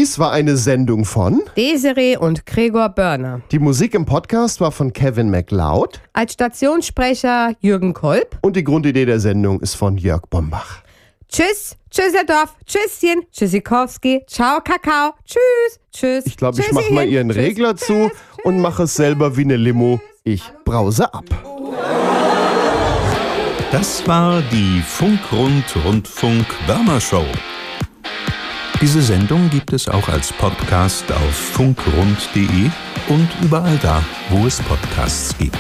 Dies war eine Sendung von Desiree und Gregor Börner. Die Musik im Podcast war von Kevin MacLeod. Als Stationssprecher Jürgen Kolb. Und die Grundidee der Sendung ist von Jörg Bombach. Tschüss, Tschüsseldorf, Tschüsschen, Tschüssikowski, ciao Kakao, tschüss, tschüss. Ich glaube, ich mache mal ihren Regler zu und mache es selber wie eine Limo. Ich brause ab. Das war die Funk-Rund-Rundfunk-Börner-Show. Diese Sendung gibt es auch als Podcast auf funkrund.de und überall da, wo es Podcasts gibt.